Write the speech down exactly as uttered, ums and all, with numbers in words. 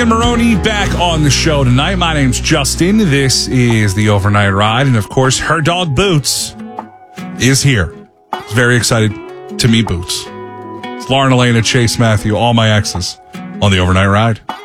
Megan Maroney back on the show tonight. My name's Justin. This is the Overnight Ride. And, of course, her dog Boots is here. He's very excited to meet Boots. It's Lauren, Elena, Chase, Matthew, all my exes on the Overnight Ride.